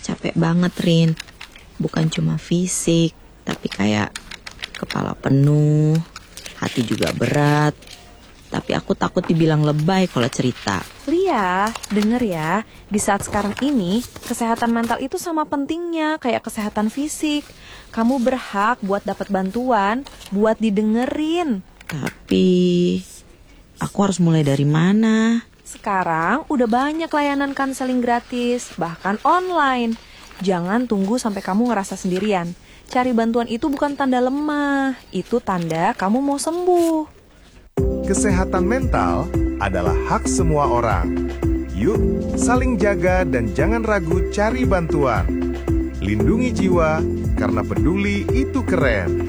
capek banget, Rin. Bukan cuma fisik, tapi kayak kepala penuh, hati juga berat. Tapi aku takut dibilang lebay kalau cerita. Lia, denger ya, di saat sekarang ini, kesehatan mental itu sama pentingnya kayak kesehatan fisik. Kamu berhak buat dapat bantuan, buat didengerin. Tapi aku harus mulai dari mana? Sekarang udah banyak layanan konseling gratis, bahkan online. Jangan tunggu sampai kamu ngerasa sendirian. Cari bantuan itu bukan tanda lemah, itu tanda kamu mau sembuh. Kesehatan mental adalah hak semua orang. Yuk, saling jaga dan jangan ragu cari bantuan. Lindungi jiwa, karena peduli itu keren.